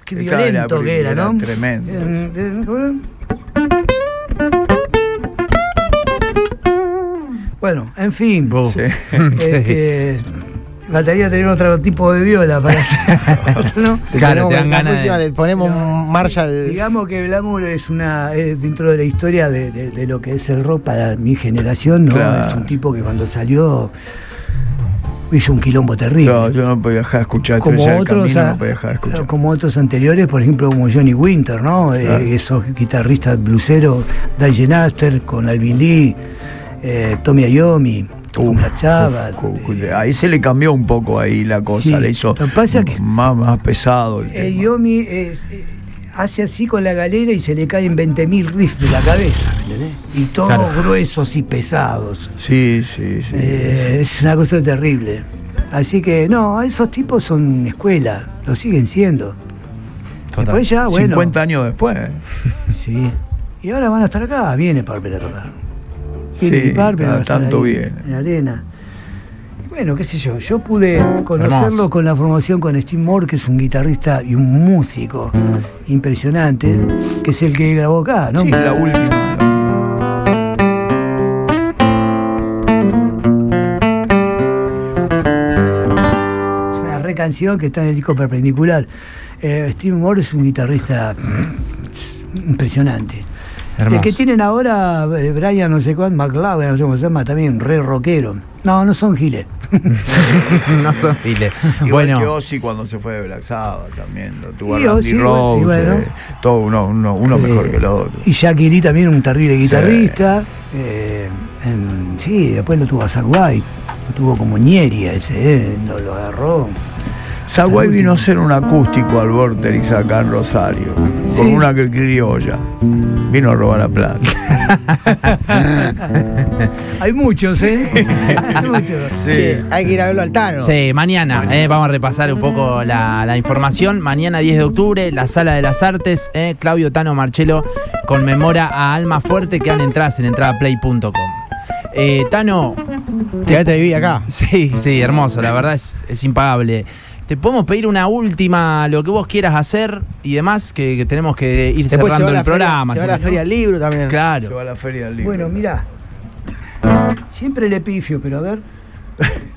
Qué violento que era, ¿no? Tremendo. Bueno, en fin. Sí. Faltaría tener otro tipo de viola para hacer. ¿No? Claro, te dan ganas le ponemos un Marshall. Digamos que Blackmore es dentro de la historia de lo que es el rock para mi generación, ¿no? Claro. Es un tipo que cuando salió hizo un quilombo terrible. No, yo no podía dejar de escuchar Como Estrella del otros, Camino, no podía dejar de escuchar. como otros anteriores, por ejemplo, como Johnny Winter, ¿no? Claro. Esos guitarristas blueseros, Diane Astor, con Alvin Lee, Tommy Iommi, con Black Sabbath. Ahí se le cambió un poco ahí la cosa, Sí, le hizo lo que pasa es que más pesado el tema. Iommi hace así con la galera y se le caen 20.000 riffs de la cabeza, ¿entendés? Y todos gruesos y pesados. Sí. Es una cosa terrible. Así que no, esos tipos son escuela, lo siguen siendo. Total. Después ya, bueno. 50 años después. Sí. Y ahora van a estar acá, viene Purple a tocar. Sí, tanto bien. En la arena. Bueno, qué sé yo pude conocerlo con la formación con Steve Moore, que es un guitarrista y un músico impresionante, que es el que grabó acá, ¿no? Sí, la última. Es una canción que está en el disco Perpendicular. Steve Moore es un guitarrista impresionante. Hermoso. El que tienen ahora, Brian no sé cuánto, McLaren, no sé cómo se llama, también re rockero. No son giles. No son giles. Igual que Bueno, Ozzy cuando se fue de Black Sabbath también, lo tuvo a Y Randy Ozzy, Rhoads, bueno. todo uno mejor que el otro. Y Jackie Lee también un terrible guitarrista. Sí, después lo tuvo a Zakk Wylde, lo tuvo como Ñeria ese, lo agarró. Zakk Wylde vino a hacer un acústico al Vorterix acá en Rosario, Sí. con una criolla. Vino a robar la plata. Hay muchos, ¿eh? Hay muchos. Sí, hay que ir a verlo al Tano. sí, mañana vamos a repasar un poco la información. Mañana 10 de octubre, la Sala de las Artes, Claudio Tano Marchello conmemora a Alma Fuerte. Quedan entradas en entradaplay.com. Tano, Quédate a vivir acá. sí, hermoso, la verdad es impagable. Te podemos pedir una última, lo que vos quieras hacer y demás, que tenemos que ir Después cerrando se va el programa. Se va a la ¿no? Feria del Libro también. Se Claro. va a la Feria del Libro. Bueno, mirá, siempre le pifio, pero a ver.